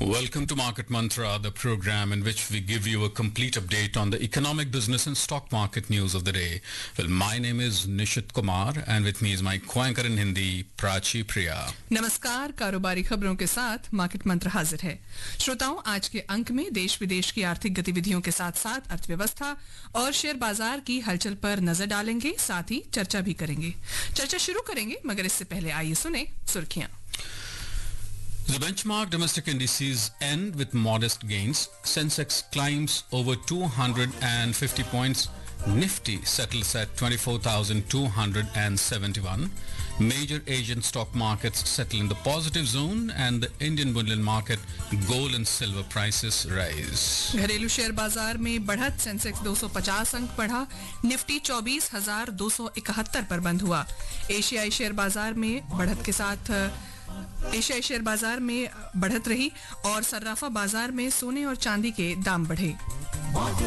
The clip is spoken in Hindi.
Welcome to Market Mantra, the program in which we give you a complete update on the economic, business and stock market news of the day. Well, my name is Nishit Kumar and with me is my co-anchor in Hindi, Prachi Priya. नमस्कार, कारोबारी खबरों के साथ मार्केट मंत्र हाजिर है। श्रोताओं, आज के अंक में देश विदेश की आर्थिक गतिविधियों के साथ साथ अर्थव्यवस्था और शेयर बाजार की हलचल पर नजर डालेंगे, साथ ही चर्चा भी करेंगे। चर्चा शुरू करेंगे, मगर इससे पहले आइए सुने सुर्खियां। The benchmark domestic indices end with modest gains. Sensex climbs over 250 points. Nifty settles at 24,271. Major Asian stock markets settle in the positive zone and the Indian bullion market, gold and silver prices rise. घरेलू शेयर बाजार में बढ़त, सेंसेक्स 250 अंक बढ़ा, निफ्टी 24,271 पर बंद हुआ। एशियाई शेयर बाजार में बढ़त रही और सर्राफा बाजार में सोने और चांदी के दाम बढ़े।